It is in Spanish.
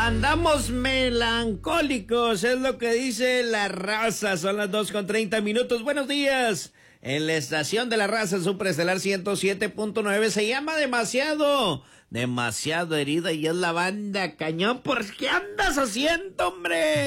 Andamos melancólicos, es lo que dice la raza. Son las 2:30. Buenos días. En la estación de la raza Superestelar 107.9 se llama Demasiado herida y es la banda Cañón. ¿Por qué andas haciendo, hombre?